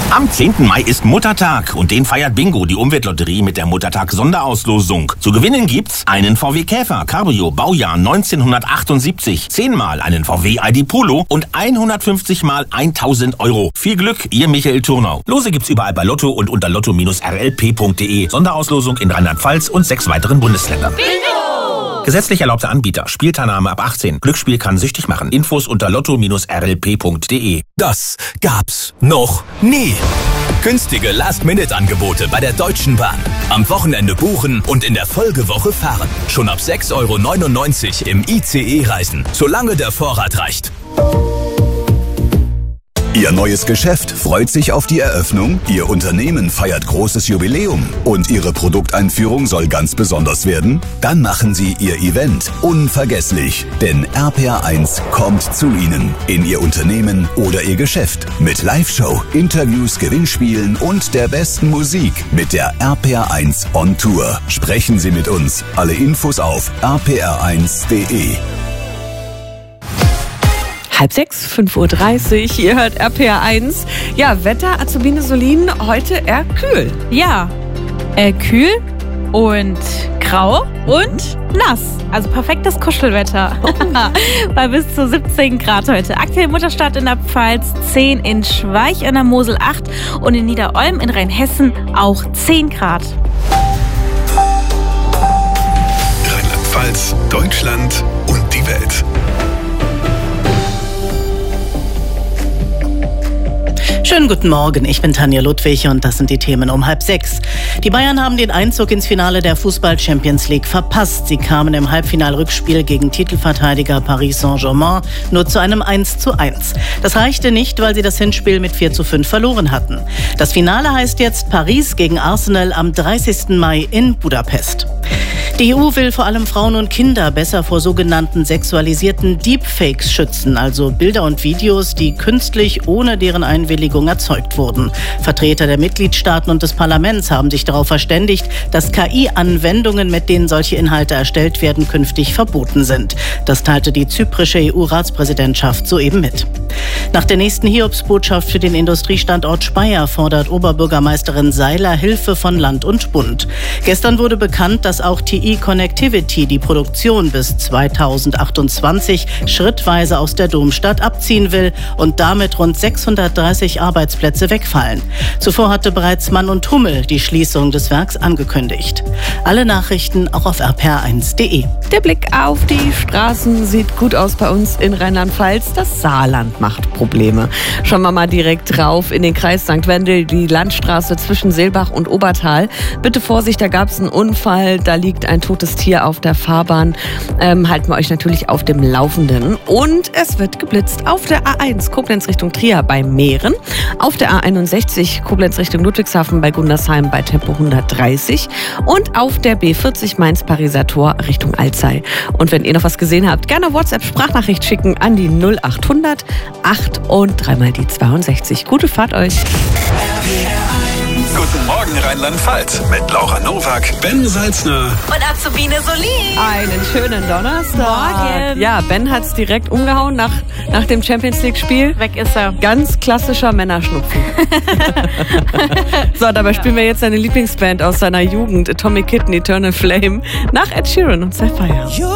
Am 10. Mai ist Muttertag und den feiert Bingo, die Umweltlotterie, mit der Muttertag-Sonderauslosung. Zu gewinnen gibt's einen VW Käfer Cabrio Baujahr 1978, 10-mal einen VW ID Polo und 150 mal 1.000 Euro. Viel Glück, Ihr Michael Turnau. Lose gibt's überall bei Lotto und unter lotto-rlp.de. Sonderauslosung in Rheinland-Pfalz und 6 weiteren Bundesländern. Bingo! Gesetzlich erlaubter Anbieter. Spielteilnahme ab 18. Glücksspiel kann süchtig machen. Infos unter lotto-rlp.de. Das gab's noch nie. Günstige Last-Minute-Angebote bei der Deutschen Bahn. Am Wochenende buchen und in der Folgewoche fahren. Schon ab 6,99 € im ICE reisen, solange der Vorrat reicht. Ihr neues Geschäft freut sich auf die Eröffnung, Ihr Unternehmen feiert großes Jubiläum und Ihre Produkteinführung soll ganz besonders werden? Dann machen Sie Ihr Event unvergesslich, denn RPR1 kommt zu Ihnen, in Ihr Unternehmen oder Ihr Geschäft. Mit Live-Show, Interviews, Gewinnspielen und der besten Musik mit der RPR1 on Tour. Sprechen Sie mit uns. Alle Infos auf rpr1.de. 5:30, 5:30 Uhr, ihr hört RPR1. Ja, Wetter, Azubine Solin, heute eher kühl. Ja, kühl und grau und nass. Also perfektes Kuschelwetter. Bei bis zu 17 Grad heute. Aktuell Mutterstadt in der Pfalz 10, in Schweich an der Mosel 8 und in Niederolm in Rheinhessen auch 10 Grad. Rheinland-Pfalz, Deutschland und die Welt. Schönen guten Morgen, ich bin Tanja Ludwig und das sind die Themen um 5:30. Die Bayern haben den Einzug ins Finale der Fußball-Champions League verpasst. Sie kamen im Halbfinalrückspiel gegen Titelverteidiger Paris Saint-Germain nur zu einem 1:1. Das reichte nicht, weil sie das Hinspiel mit 4:5 verloren hatten. Das Finale heißt jetzt Paris gegen Arsenal am 30. Mai in Budapest. Die EU will vor allem Frauen und Kinder besser vor sogenannten sexualisierten Deepfakes schützen, also Bilder und Videos, die künstlich ohne deren Einwilligung erzeugt wurden. Vertreter der Mitgliedstaaten und des Parlaments haben sich darauf verständigt, dass KI-Anwendungen, mit denen solche Inhalte erstellt werden, künftig verboten sind. Das teilte die zyprische EU-Ratspräsidentschaft soeben mit. Nach der nächsten Hiobsbotschaft für den Industriestandort Speyer fordert Oberbürgermeisterin Seiler Hilfe von Land und Bund. Gestern wurde bekannt, dass auch TI Connectivity die Produktion bis 2028 schrittweise aus der Domstadt abziehen will und damit rund 630 Arbeitsplätze wegfallen. Zuvor hatte bereits Mann und Hummel die Schließung des Werks angekündigt. Alle Nachrichten auch auf rpr1.de. Der Blick auf die Straßen sieht gut aus bei uns in Rheinland-Pfalz. Das Saarland macht Probleme. Schauen wir mal direkt drauf in den Kreis St. Wendel, die Landstraße zwischen Seelbach und Obertal. Bitte Vorsicht, da gab es einen Unfall, da liegt ein totes Tier auf der Fahrbahn. Halten wir euch natürlich auf dem Laufenden. Und es wird geblitzt auf der A1 Koblenz Richtung Trier bei Mähren, auf der A61 Koblenz Richtung Ludwigshafen bei Gundersheim bei Tempo 130 und auf der B40 Mainz-Pariser Tor Richtung Alzey. Und wenn ihr noch was gesehen habt, gerne WhatsApp-Sprachnachricht schicken an die 0800 8 und 3 die 62. Gute Fahrt euch. Guten Morgen Rheinland-Pfalz mit Laura Nowak, Ben Salzner Und Azubine Solin. Einen schönen Donnerstag. Morgen. Ja, Ben hat's direkt umgehauen nach dem Champions-League-Spiel. Weg ist er. Ganz klassischer Männerschnupfen. So, dabei spielen wir jetzt seine Lieblingsband aus seiner Jugend, Atomic Kitten, Eternal Flame, nach Ed Sheeran und Sapphire.